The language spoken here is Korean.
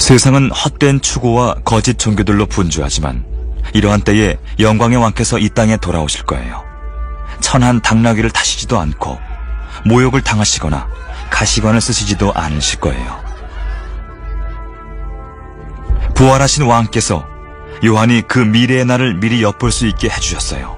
세상은 헛된 추구와 거짓 종교들로 분주하지만 이러한 때에 영광의 왕께서 이 땅에 돌아오실 거예요. 천한 당나귀를 타시지도 않고 모욕을 당하시거나 가시관을 쓰시지도 않으실 거예요. 부활하신 왕께서 요한이 그 미래의 날을 미리 엿볼 수 있게 해주셨어요.